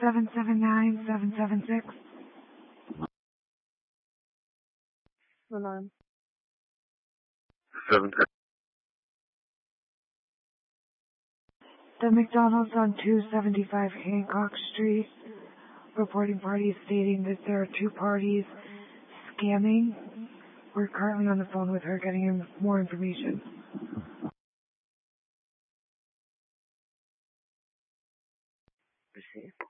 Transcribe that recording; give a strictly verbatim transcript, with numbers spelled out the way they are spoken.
seven seven nine, seven seven six. Hold on. Seven ten. The McDonald's on two seventy-five Hancock Street. Reporting parties stating that there are two parties scamming. We're currently on the phone with her getting him more information. Proceed.